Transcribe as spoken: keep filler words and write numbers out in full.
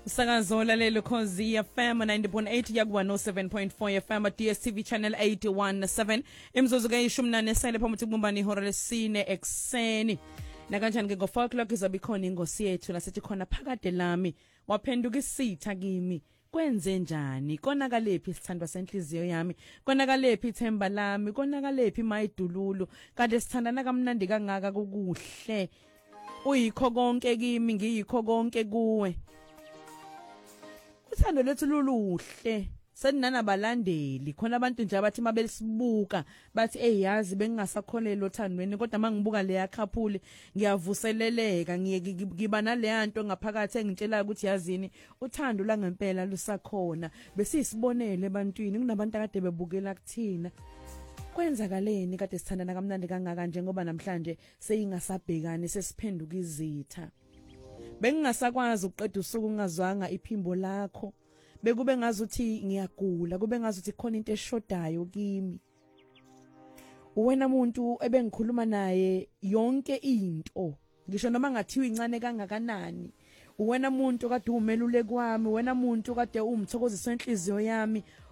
Sakazola lelo Khosi F M ninety point eight yakuwa no seven point four F M D S T V channel eight one seven imzuzu ke ishumi nane sele phambi kubumbana ihora lesine ekseni na kanjani ke ngo four o'clock izobe khona ingosi yethu lasithi khona phakade lami waphenduka isitha kimi kwenze njani konakalephi isithandwa senhliziyo yami konakalephi ithemba lami konakalephi mayidululu kade sithandana kamnandi kangaka kukuhle uyikho konke kimi ngiyikho konke kuwe uthando lethu luluhle senina balandeli khona abantu nje abathi mabelisibuka bathi hey yazi bengingasakholelwa othandweni kodwa mangibuka leya couple ngiyavuseleleka ngiba nale nto ngaphakathi engitshela ukuthi yazini uthando la ngempela lusakhona besisibonele ebantwini kunabantu akade bebukela kuthina kwenzakaleni kade sithandana kamnandi kangaka njengoba namhlanje seyingasabhekani sesiphenduka izitha bengingasakwazi ukuqeda usuku ngazwanga iphimbo lakho bekube ngazuthi ngiyagula kube ngazuthi khona into eshodayo kimi wena umuntu ebengikhuluma naye yonke into ngisho noma ngathiwa incane kangakanani wena umuntu kade umelule kwami wena umuntu kade umthokozisa enhliziyo yami